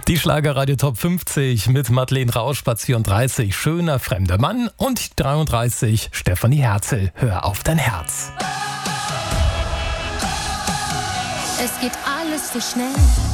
Die Schlagerradio Top 50 mit Madeleine Rausch, Platz 34, Schöner fremder Mann, und 33, Stefanie Herzl, Hör auf dein Herz. Es geht alles so schnell.